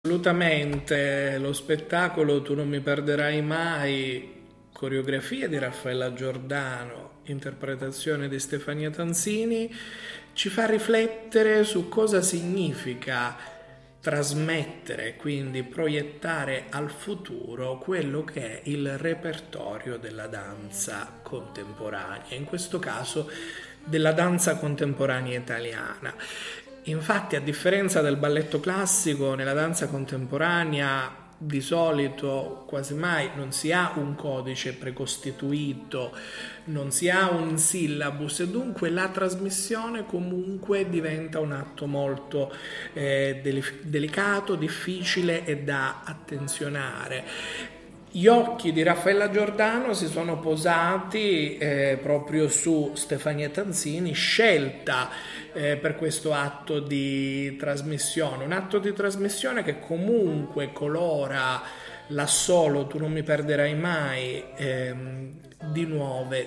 Assolutamente, lo spettacolo Tu non mi perderai mai, coreografia di Raffaella Giordano, interpretazione di Stefania Tanzini, ci fa riflettere su cosa significa trasmettere, quindi proiettare al futuro quello che è il repertorio della danza contemporanea, in questo caso della danza contemporanea italiana. Infatti, a differenza del balletto classico, nella danza contemporanea di solito quasi mai non si ha un codice precostituito, non si ha un syllabus e dunque la trasmissione comunque diventa un atto molto delicato, difficile e da attenzionare. Gli occhi di Raffaella Giordano si sono posati proprio su Stefania Tanzini, scelta per questo atto di trasmissione, un atto di trasmissione che comunque colora l'assolo Tu non mi perderai mai di nuove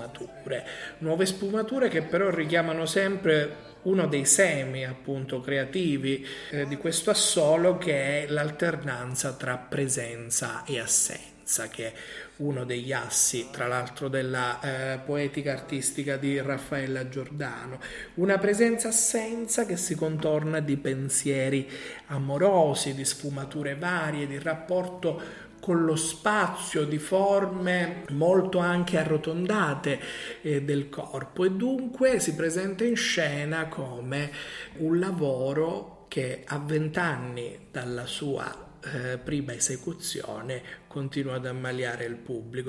sfumature che però richiamano sempre uno dei semi appunto creativi di questo assolo, che è l'alternanza tra presenza e assenza, che è uno degli assi tra l'altro della poetica artistica di Raffaella Giordano, una presenza-assenza che si contorna di pensieri amorosi, di sfumature varie, di rapporto con lo spazio, di forme molto anche arrotondate del corpo, e dunque si presenta in scena come un lavoro che a 20 anni dalla sua prima esecuzione continua ad ammaliare il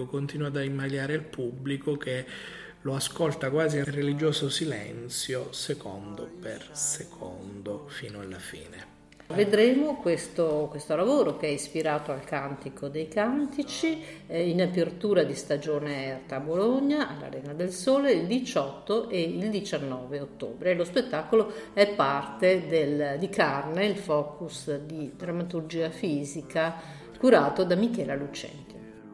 pubblico che lo ascolta quasi in religioso silenzio, secondo per secondo, fino alla fine. Vedremo questo lavoro, che è ispirato al Cantico dei Cantici, in apertura di stagione ERTA a Bologna, all'Arena del Sole, il 18 e il 19 ottobre. Lo spettacolo è parte di Carne, il focus di drammaturgia fisica, curato da Michela Lucenti.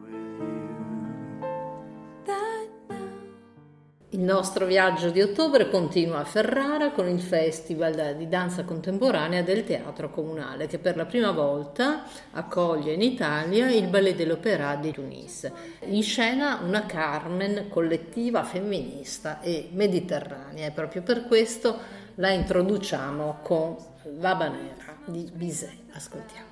Il nostro viaggio di ottobre continua a Ferrara con il Festival di danza contemporanea del Teatro Comunale, che per la prima volta accoglie in Italia il Ballet de l'Opéra di Tunis. In scena una Carmen collettiva, femminista e mediterranea, e proprio per questo la introduciamo con l'Habanera di Bizet. Ascoltiamo.